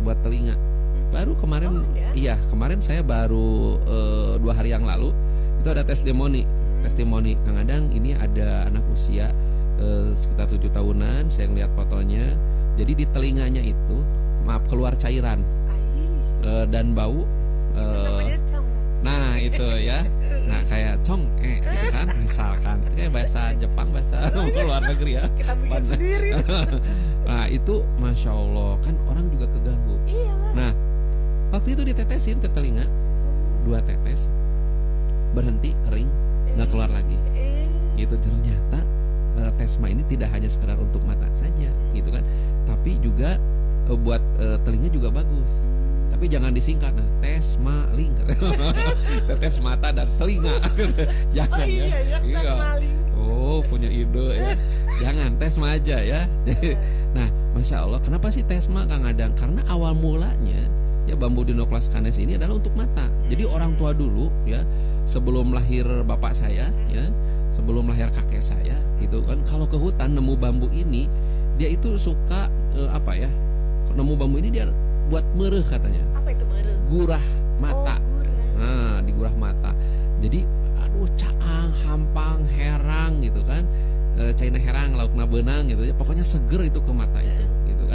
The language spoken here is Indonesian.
buat telinga. Baru kemarin, iya kemarin saya baru 2 hari yang lalu itu ada testimoni Kang Adang, ini ada anak usia sekitar 7 tahunan, saya ngeliat fotonya. Jadi di telinganya itu keluar cairan dan bau. Nah itu ya, nah kayak cong gitu kan, misalkan itu kayak bahasa Jepang, bahasa luar negeri ya. Kita bikin sendiri. Nah itu masya Allah kan orang juga keganggu. Nah waktu itu ditetesin ke telinga 2 tetes, berhenti kering, nggak keluar lagi. Gitu ternyata Tesma ini tidak hanya sekedar untuk mata saja, gitu kan, tapi juga buat telinga juga bagus. Tapi jangan disingkat, Tesma Link, tetes mata dan telinga, jangan ya. Oh punya ide ya, jangan Tesma aja ya. Nah masya Allah, kenapa sih Tesma Kang Adang? Karena awal mulanya ya bambu Dinoclus canes ini adalah untuk mata. Jadi orang tua dulu ya, sebelum lahir bapak saya ya, sebelum lahir kakek saya gitu kan, kalau ke hutan nemu bambu ini, dia itu suka nemu bambu ini dia buat mereh katanya. Apa itu mereh? Gurah mata. Gurah. Nah, digurah mata. Jadi aduh caang, hampang, herang gitu kan. Caina herang, laukna benang gitu ya. Pokoknya seger itu ke mata itu.